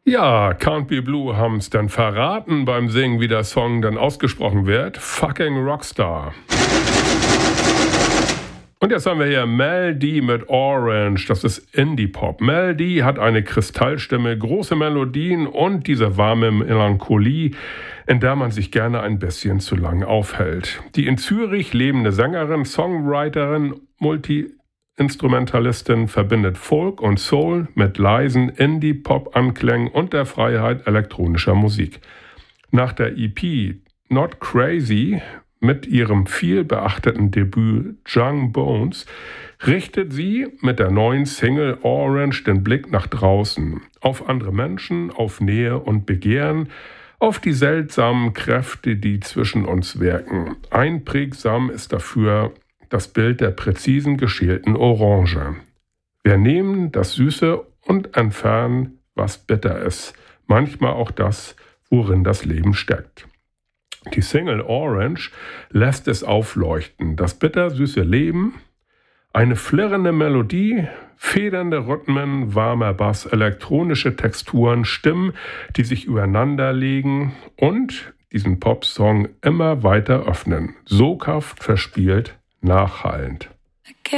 Ja, Can't Be Blue haben's dann verraten beim Singen, wie der Song dann ausgesprochen wird. Fucking Rockstar. Und jetzt haben wir hier Mel D mit Orange, das ist Indie-Pop. Mel D hat eine Kristallstimme, große Melodien und diese warme Melancholie, in der man sich gerne ein bisschen zu lang aufhält. Die in Zürich lebende Sängerin, Songwriterin, Multi-Instrumentalistin verbindet Folk und Soul mit leisen Indie-Pop-Anklängen und der Freiheit elektronischer Musik. Nach der EP Not Crazy mit ihrem viel beachteten Debüt Young Bones richtet sie mit der neuen Single Orange den Blick nach draußen, auf andere Menschen, auf Nähe und Begehren, auf die seltsamen Kräfte, die zwischen uns wirken. Einprägsam ist dafür das Bild der präzisen geschälten Orange. Wir nehmen das Süße und entfernen, was bitter ist, manchmal auch das, worin das Leben steckt. Die Single Orange lässt es aufleuchten, das bittersüße Leben, eine flirrende Melodie, federnde Rhythmen, warmer Bass, elektronische Texturen, Stimmen, die sich übereinander legen und diesen Popsong immer weiter öffnen. Soghaft, verspielt, nachhallend.